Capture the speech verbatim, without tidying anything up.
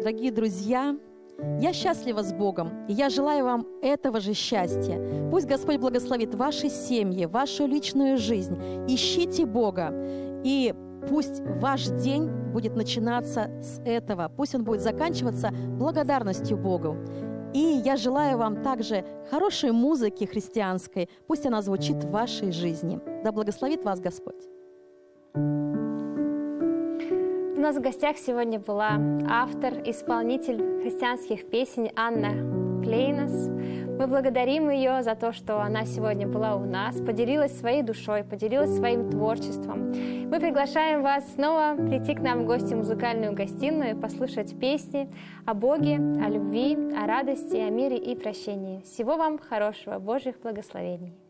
Дорогие друзья, я счастлива с Богом, и я желаю вам этого же счастья. Пусть Господь благословит ваши семьи, вашу личную жизнь. Ищите Бога, и пусть ваш день будет начинаться с этого. Пусть он будет заканчиваться благодарностью Богу. И я желаю вам также хорошей музыки христианской. Пусть она звучит в вашей жизни. Да благословит вас Господь. У нас в гостях сегодня была автор, исполнитель христианских песен Анна Клейнос. Мы благодарим ее за то, что она сегодня была у нас, поделилась своей душой, поделилась своим творчеством. Мы приглашаем вас снова прийти к нам в гости в музыкальную гостиную, послушать песни о Боге, о любви, о радости, о мире и прощении. Всего вам хорошего, Божьих благословений!